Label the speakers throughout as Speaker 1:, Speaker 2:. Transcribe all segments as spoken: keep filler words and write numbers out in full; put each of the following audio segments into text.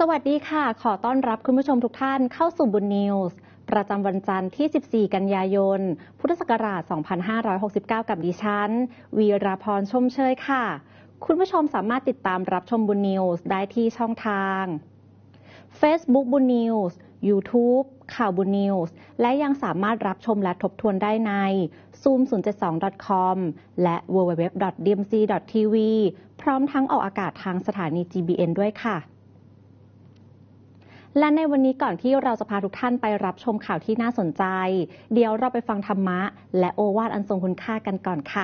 Speaker 1: สวัสดีค่ะขอต้อนรับคุณผู้ชมทุกท่านเข้าสู่บุญนิวส์ประจำวันจันทร์ที่สิบสี่กันยายนพุทธศักราชสองพันห้าร้อยหกสิบเก้ากับดิฉันวีราพรชมเชยค่ะคุณผู้ชมสามารถติดตามรับชมบุญนิวส์ได้ที่ช่องทาง Facebook บุญนิวส์ YouTube ข่าวบุญนิวส์และยังสามารถรับชมและทบทวนได้ใน ซูม ศูนย์ เจ็ด สอง ดอท คอม และ ดับเบิลยู ดับเบิลยู ดับเบิลยู ดอท ดี เอ็ม ซี ดอท ที วี พร้อมทั้งออกอากาศทางสถานี จี บี เอ็น ด้วยค่ะและในวันนี้ก่อนที่เราจะพาทุกท่านไปรับชมข่าวที่น่าสนใจเดี๋ยวเราไปฟังธรรมะและโอวาทอันทรงคุณค่ากันก่อนค่ะ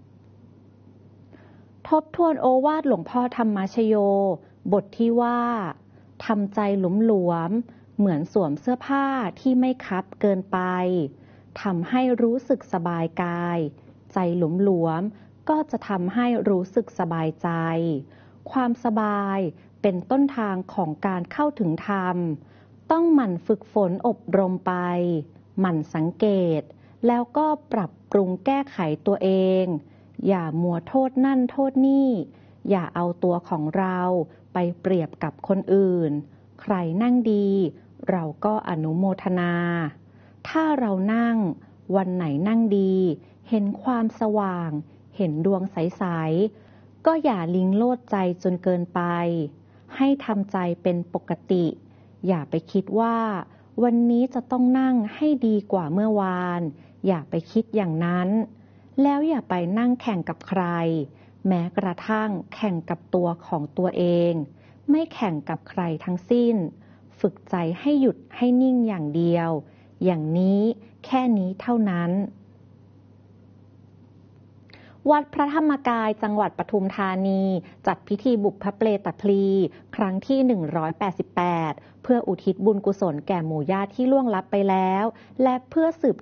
Speaker 1: ทบทวนโอวาทหลวงพ่อธรรมชโยบทที่ว่าทำใจหลวมๆเหมือนสวมเสื้อผ้าที่ไม่คับเกินไปทำให้รู้สึกสบายกายใจหลวมๆก็จะทำให้รู้สึกสบายใจความสบายเป็นต้นทางของการเข้าถึงธรรมต้องหมั่นฝึกฝนอบรมไปหมั่นสังเกตแล้วก็ปรับปรุงแก้ไขตัวเองอย่ามัวโทษนั่นโทษนี่อย่าเอาตัวของเราไปเปรียบกับคนอื่นใครนั่งดีเราก็อนุโมทนาถ้าเรานั่งวันไหนนั่งดีเห็นความสว่างเห็นดวงใสๆก็อย่าลิงโลดใจจนเกินไปให้ทำใจเป็นปกติอย่าไปคิดว่าวันนี้จะต้องนั่งให้ดีกว่าเมื่อวานอย่าไปคิดอย่างนั้นแล้วอย่าไปนั่งแข่งกับใครแม้กระทั่งแข่งกับตัวของตัวเองไม่แข่งกับใครทั้งสิ้นฝึกใจให้หยุดให้นิ่งอย่างเดียวอย่างนี้แค่นี้เท่านั้นวัดพระธรรมกายจังหวัดปทุมธานีจัดพิธีบุพเพลตพลีครั้งที่หนึ่งร้อยแปดสิบแปดเพื่ออุทิศบุญกุศลแก่หมู่ญาติที่ล่วงลับไปแล้วและเพื่อสืบ